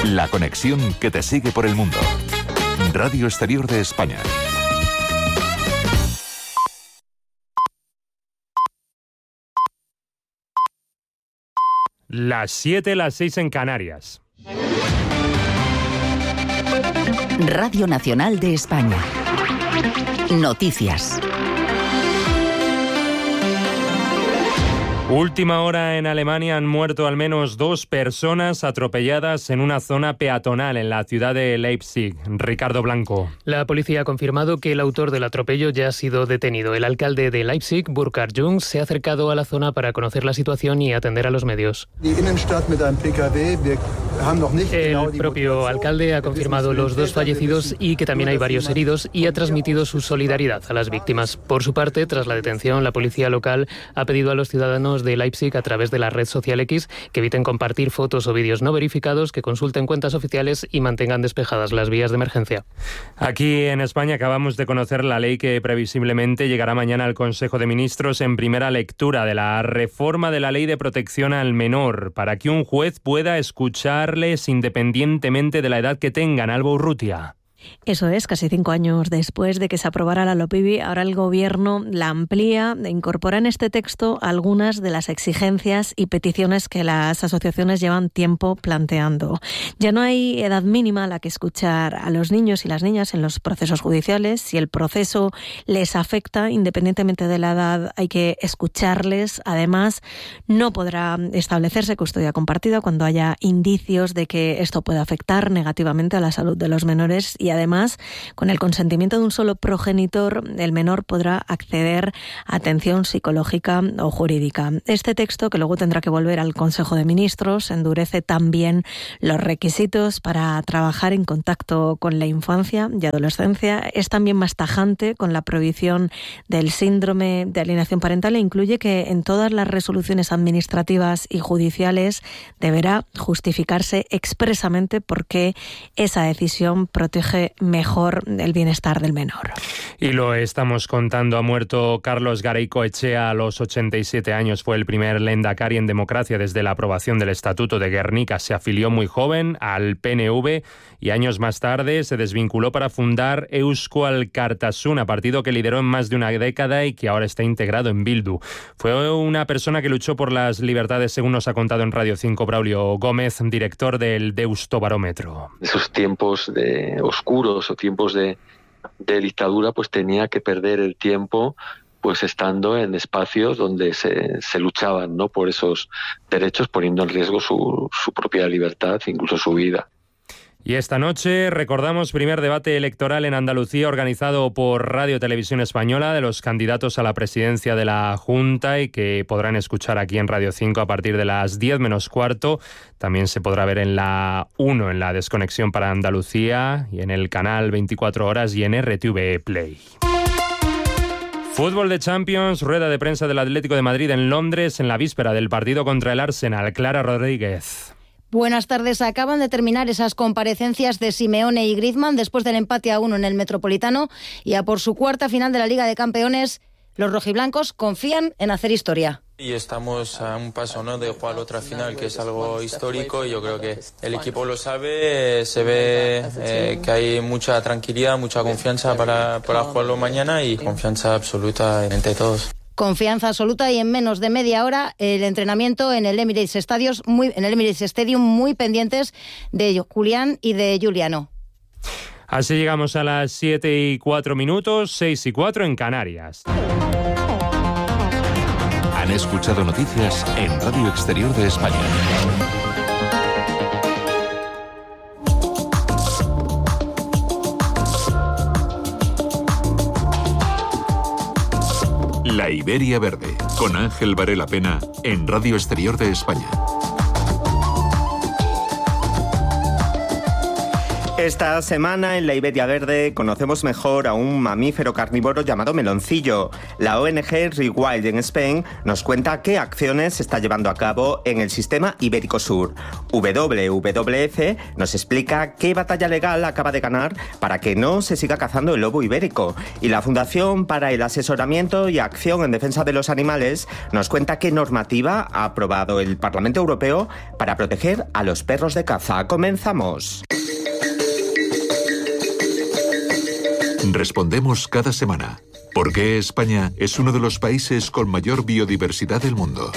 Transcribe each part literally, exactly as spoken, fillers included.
La conexión que te sigue por el mundo. Radio Exterior de España. Las siete, las seis en Canarias. Radio Nacional de España. Noticias. Última hora en Alemania, han muerto al menos dos personas atropelladas en una zona peatonal en la ciudad de Leipzig. Ricardo Blanco. La policía ha confirmado que el autor del atropello ya ha sido detenido. El alcalde de Leipzig, Burkhard Jung, se ha acercado a la zona para conocer la situación y atender a los medios. El propio alcalde ha confirmado los dos fallecidos y que también hay varios heridos y ha transmitido su solidaridad a las víctimas. Por su parte, tras la detención, la policía local ha pedido a los ciudadanos de Leipzig a través de la red social X que eviten compartir fotos o vídeos no verificados, que consulten cuentas oficiales y mantengan despejadas las vías de emergencia. Aquí en España acabamos de conocer la ley que previsiblemente llegará mañana al Consejo de Ministros en primera lectura, de la reforma de la Ley de Protección al Menor, para que un juez pueda escucharles independientemente de la edad que tengan. Alba Urrutia. Eso es, casi cinco años después de que se aprobara la LOPIBI, ahora el Gobierno la amplía e incorpora en este texto algunas de las exigencias y peticiones que las asociaciones llevan tiempo planteando. Ya no hay edad mínima a la que escuchar a los niños y las niñas en los procesos judiciales. Si el proceso les afecta, independientemente de la edad, hay que escucharles. Además, no podrá establecerse custodia compartida cuando haya indicios de que esto puede afectar negativamente a la salud de los menores. Y además, con el consentimiento de un solo progenitor, el menor podrá acceder a atención psicológica o jurídica. Este texto, que luego tendrá que volver al Consejo de Ministros, endurece también los requisitos para trabajar en contacto con la infancia y adolescencia. Es también más tajante con la prohibición del síndrome de alienación parental e incluye que en todas las resoluciones administrativas y judiciales deberá justificarse expresamente por qué esa decisión protege mejor el bienestar del menor. Y lo estamos contando, ha muerto Carlos Garaikoetxea a los ochenta y siete años. Fue el primer lehendakari en democracia desde la aprobación del Estatuto de Guernica. Se afilió muy joven al P N V y años más tarde se desvinculó para fundar Eusko Alkartasuna, partido que lideró en más de una década y que ahora está integrado en Bildu. Fue una persona que luchó por las libertades, según nos ha contado en Radio cinco Braulio Gómez, director del Deustobarómetro. Esos tiempos de oscuros o tiempos de, de dictadura, pues tenía que perder el tiempo pues estando en espacios donde se, se luchaban, ¿no?, por esos derechos, poniendo en riesgo su, su propia libertad, incluso su vida. Y esta noche recordamos primer debate electoral en Andalucía organizado por Radio Televisión Española de los candidatos a la presidencia de la Junta y que podrán escuchar aquí en Radio cinco a partir de las diez menos cuarto. También se podrá ver en la uno, en la Desconexión para Andalucía, y en el canal veinticuatro horas y en R T V Play. Fútbol de Champions, rueda de prensa del Atlético de Madrid en Londres en la víspera del partido contra el Arsenal. Clara Rodríguez. Buenas tardes. Acaban de terminar esas comparecencias de Simeone y Griezmann después del empate a uno en el Metropolitano y a por su cuarta final de la Liga de Campeones. Los rojiblancos confían en hacer historia. Y estamos a un paso, ¿no?, de jugar otra final, que es algo histórico, y yo creo que el equipo lo sabe, se ve eh, que hay mucha tranquilidad, mucha confianza para, para jugarlo mañana y confianza absoluta entre todos. Confianza absoluta y en menos de media hora el entrenamiento en el Emirates Stadium, muy, en el Emirates Stadium, muy pendientes de Julián y de Juliano. Así llegamos a las siete y cuatro minutos, seis y cuatro en Canarias. Han escuchado noticias en Radio Exterior de España. La Iberia Verde, con Ángel Varela Pena, en Radio Exterior de España. Esta semana en la Iberia Verde conocemos mejor a un mamífero carnívoro llamado meloncillo. La O N G Rewild en Spain nos cuenta qué acciones se está llevando a cabo en el sistema Ibérico Sur. W W F nos explica qué batalla legal acaba de ganar para que no se siga cazando el lobo ibérico. Y la Fundación para el Asesoramiento y Acción en Defensa de los Animales nos cuenta qué normativa ha aprobado el Parlamento Europeo para proteger a los perros de caza. Comenzamos. Respondemos cada semana. ¿Por qué España es uno de los países con mayor biodiversidad del mundo?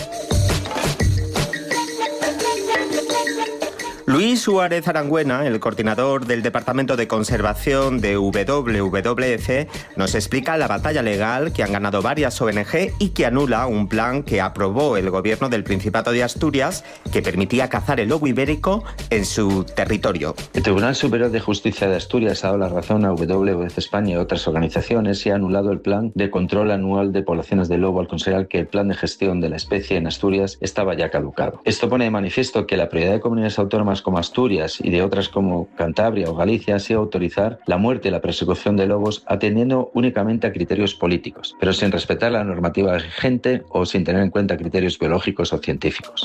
Luis Suárez Arangüena, el coordinador del Departamento de Conservación de W W F, nos explica la batalla legal que han ganado varias O N G y que anula un plan que aprobó el gobierno del Principado de Asturias que permitía cazar el lobo ibérico en su territorio. El Tribunal Superior de Justicia de Asturias ha dado la razón a W W F España y otras organizaciones y ha anulado el plan de control anual de poblaciones de lobo al considerar que el plan de gestión de la especie en Asturias estaba ya caducado. Esto pone de manifiesto que la prioridad de comunidades autónomas como Asturias y de otras como Cantabria o Galicia ha sido autorizar la muerte y la persecución de lobos atendiendo únicamente a criterios políticos, pero sin respetar la normativa vigente o sin tener en cuenta criterios biológicos o científicos.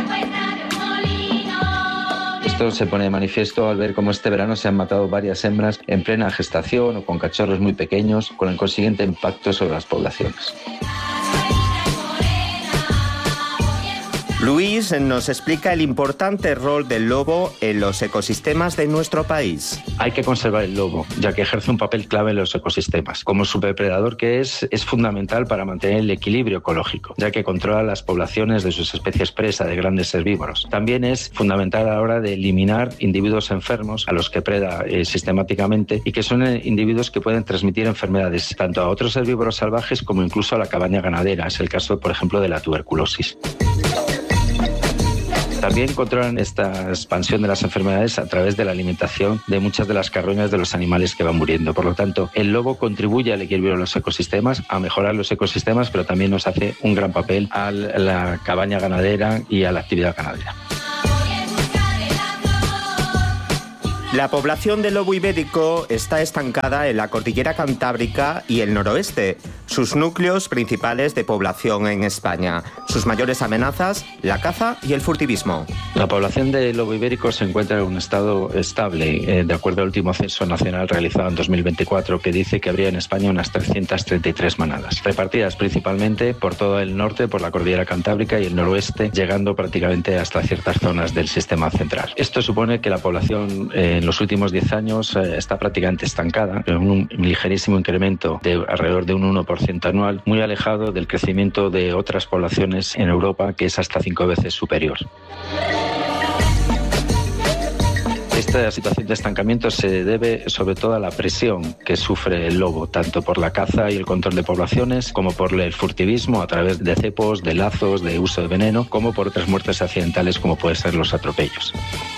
Esto se pone de manifiesto al ver cómo este verano se han matado varias hembras en plena gestación o con cachorros muy pequeños, con el consiguiente impacto sobre las poblaciones. Luis nos explica el importante rol del lobo en los ecosistemas de nuestro país. Hay que conservar el lobo, ya que ejerce un papel clave en los ecosistemas. Como superdepredador que es, es fundamental para mantener el equilibrio ecológico, ya que controla las poblaciones de sus especies presa de grandes herbívoros. También es fundamental a la hora de eliminar individuos enfermos a los que preda eh, sistemáticamente y que son eh, individuos que pueden transmitir enfermedades tanto a otros herbívoros salvajes como incluso a la cabaña ganadera. Es el caso, por ejemplo, de la tuberculosis. También controlan esta expansión de las enfermedades a través de la alimentación de muchas de las carroñas de los animales que van muriendo. Por lo tanto, el lobo contribuye al equilibrio de los ecosistemas, a mejorar los ecosistemas, pero también nos hace un gran papel a la cabaña ganadera y a la actividad ganadera. La población de lobo ibérico está estancada en la cordillera cantábrica y el noroeste, sus núcleos principales de población en España. Sus mayores amenazas, la caza y el furtivismo. La población de lobo ibérico se encuentra en un estado estable, eh, de acuerdo al último censo nacional realizado en dos mil veinticuatro, que dice que habría en España unas trescientas treinta y tres manadas, repartidas principalmente por todo el norte, por la cordillera cantábrica y el noroeste, llegando prácticamente hasta ciertas zonas del sistema central. Esto supone que la población eh, en los últimos diez años eh, está prácticamente estancada, con un ligerísimo incremento de alrededor de un uno por ciento anual, muy alejado del crecimiento de otras poblaciones en Europa, que es hasta cinco veces superior. Esta situación de estancamiento se debe sobre todo a la presión que sufre el lobo, tanto por la caza y el control de poblaciones, como por el furtivismo a través de cepos, de lazos, de uso de veneno, como por otras muertes accidentales como pueden ser los atropellos.